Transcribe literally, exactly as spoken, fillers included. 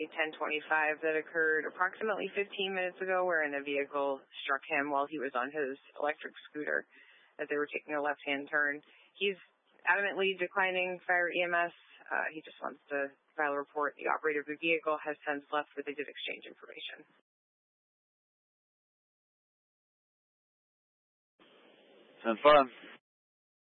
ten twenty-five that occurred approximately fifteen minutes ago, wherein a vehicle struck him while he was on his electric scooter as they were taking a left-hand turn. He's adamantly declining fire E M S. Uh, he just wants to file a report. The operator of the vehicle has since left, but they did exchange information. ten five.